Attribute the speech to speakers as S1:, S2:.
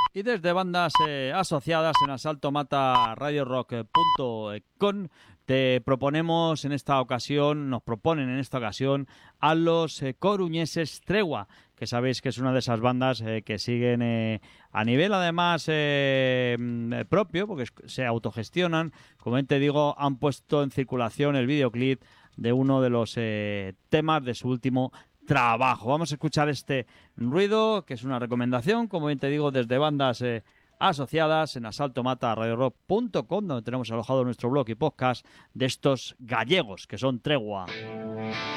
S1: Y desde bandas asociadas en Asalto Mata Radio Rock.com te proponemos en esta ocasión, nos proponen en esta ocasión a los coruñeses Tregua, que sabéis que es una de esas bandas que siguen a nivel además propio, porque se autogestionan. Como te digo, han puesto en circulación el videoclip de uno de los temas de su último trabajo. Vamos a escuchar este ruido, que es una recomendación, como bien te digo, desde bandas asociadas en asaltomataradiorock.com, donde tenemos alojado nuestro blog y podcast de estos gallegos, que son Tregua.